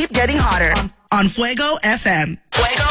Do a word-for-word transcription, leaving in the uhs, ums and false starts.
keep getting hotter on, on Fuego F M. Fuego